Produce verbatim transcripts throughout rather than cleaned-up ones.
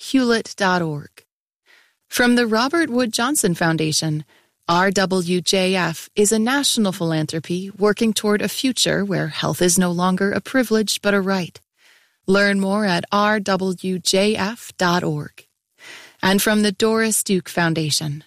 hewlett dot org. From the Robert Wood Johnson Foundation, R W J F is a national philanthropy working toward a future where health is no longer a privilege but a right. Learn more at r w j f dot org. And from the Doris Duke Foundation.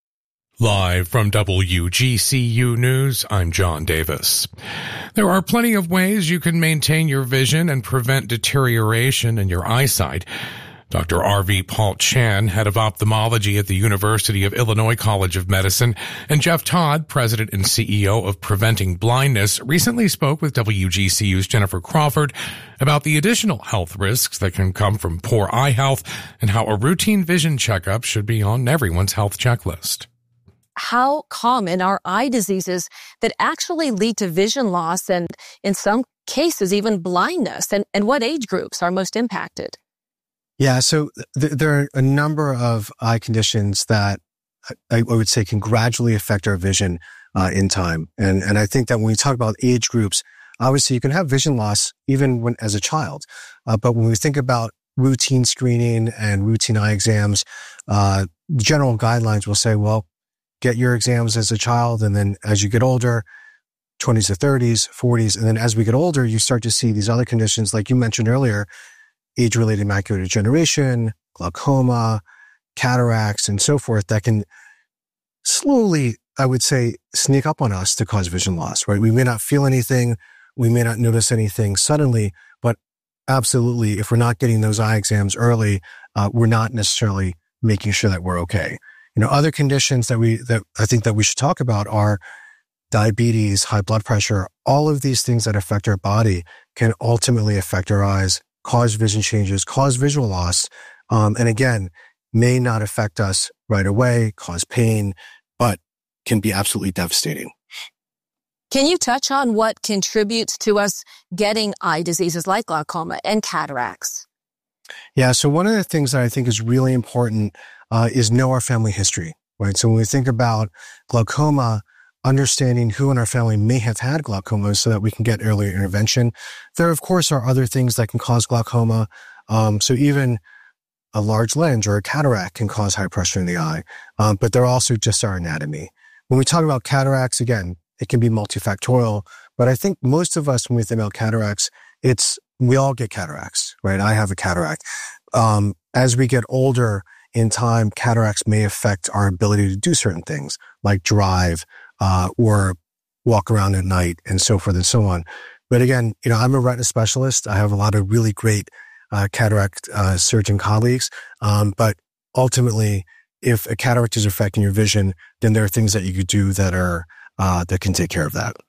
Live from W G C U News, I'm John Davis. There are plenty of ways you can maintain your vision and prevent deterioration in your eyesight. Doctor R V Paul Chan, head of ophthalmology at the University of Illinois College of Medicine, and Jeff Todd, president and C E O of Preventing Blindness, recently spoke with W G C U's Jennifer Crawford about the additional health risks that can come from poor eye health and how a routine vision checkup should be on everyone's health checklist. How common are eye diseases that actually lead to vision loss and, in some cases, even blindness? And, and what age groups are most impacted? Yeah, so th- there are a number of eye conditions that I, I would say can gradually affect our vision uh, in time. And, and I think that when we talk about age groups, obviously you can have vision loss even when as a child. Uh, but when we think about routine screening and routine eye exams, uh, general guidelines will say, well, get your exams as a child. And then as you get older, twenties to thirties, forties. And then as we get older, you start to see these other conditions, like you mentioned earlier, age-related macular degeneration, glaucoma, cataracts, and so forth that can slowly, I would say, sneak up on us to cause vision loss, right? We may not feel anything. We may not notice anything suddenly, but absolutely, if we're not getting those eye exams early, uh, we're not necessarily making sure that we're okay. You know, other conditions that we, that I think that we should talk about are diabetes, high blood pressure. All of these things that affect our body can ultimately affect our eyes, cause vision changes, cause visual loss, um, and again, may not affect us right away, cause pain, but can be absolutely devastating. Can you touch on what contributes to us getting eye diseases like glaucoma and cataracts? Yeah, so one of the things that I think is really important uh, is know our family history, right? So when we think about glaucoma, understanding who in our family may have had glaucoma so that we can get earlier intervention. There, of course, are other things that can cause glaucoma. Um, so even a large lens or a cataract can cause high pressure in the eye. Um, but they're also just our anatomy. When we talk about cataracts, again, it can be multifactorial. But I think most of us, when we think about cataracts, it's, we all get cataracts, right? I have a cataract. Um, as we get older in time, cataracts may affect our ability to do certain things like drive, Uh, or walk around at night and so forth and so on. But again, you know, I'm a retina specialist. I have a lot of really great uh, cataract uh, surgeon colleagues. Um, but ultimately, if a cataract is affecting your vision, then there are things that you could do that are uh, that can take care of that.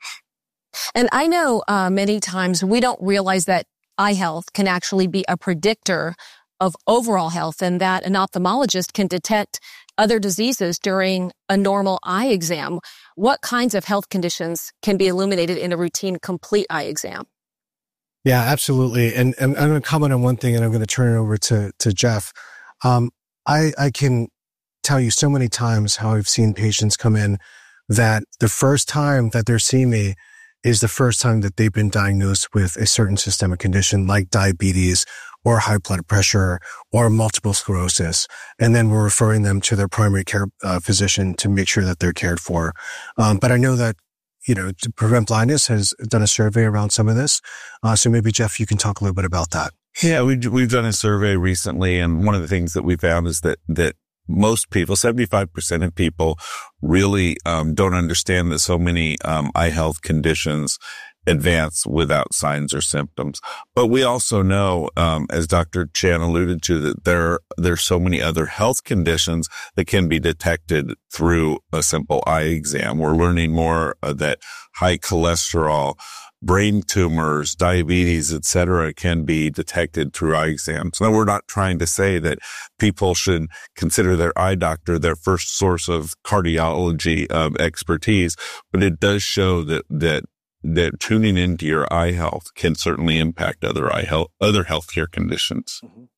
And I know uh, many times we don't realize that eye health can actually be a predictor of overall health, and that an ophthalmologist can detect other diseases during a normal eye exam. What kinds of health conditions can be illuminated in a routine complete eye exam? Yeah, absolutely. And, and I'm going to comment on one thing, and I'm going to turn it over to, to Jeff. Um, I, I can tell you so many times how I've seen patients come in that the first time that they're seeing me is the first time that they've been diagnosed with a certain systemic condition like diabetes or high blood pressure or multiple sclerosis. And then we're referring them to their primary care uh, physician to make sure that they're cared for. Um, but I know that, you know, to Prevent Blindness has done a survey around some of this. Uh, so maybe, Jeff, you can talk a little bit about that. Yeah, we, we've done a survey recently. And one of the things that we found is that, that most people, seventy-five percent of people really um, don't understand that so many um, eye health conditions advance without signs or symptoms. But we also know, um, as Doctor Chan alluded to, that there there's so many other health conditions that can be detected through a simple eye exam. We're learning more uh, that high cholesterol, brain tumors, diabetes, et cetera, can be detected through eye exams. Now, we're not trying to say that people should consider their eye doctor their first source of cardiology um, expertise, but it does show that that that tuning into your eye health can certainly impact other eye health, other healthcare conditions.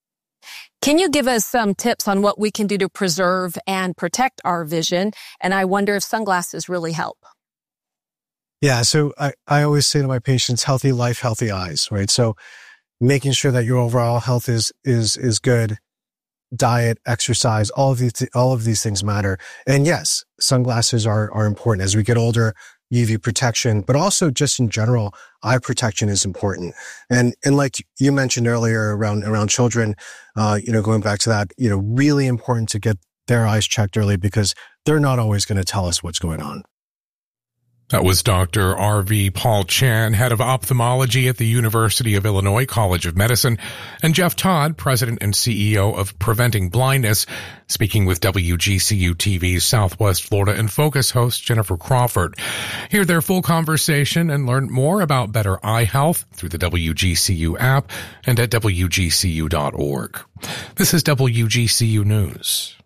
Can you give us some tips on what we can do to preserve and protect our vision? And I wonder if sunglasses really help. Yeah. So I, I always say to my patients, healthy life, healthy eyes, right? So making sure that your overall health is, is, is good. diet, exercise, all of these, all of these things matter. And yes, sunglasses are, are important. As we get older, U V protection, but also just in general, eye protection is important. And, and like you mentioned earlier around, around children, uh, you know, going back to that, you know, really important to get their eyes checked early because they're not always going to tell us what's going on. That was Doctor R V Paul Chan, head of ophthalmology at the University of Illinois College of Medicine, and Jeff Todd, president and C E O of Preventing Blindness, speaking with W G C U T V's Southwest Florida in Focus host Jennifer Crawford. Hear their full conversation and learn more about better eye health through the W G C U app and at W G C U dot org. This is W G C U News.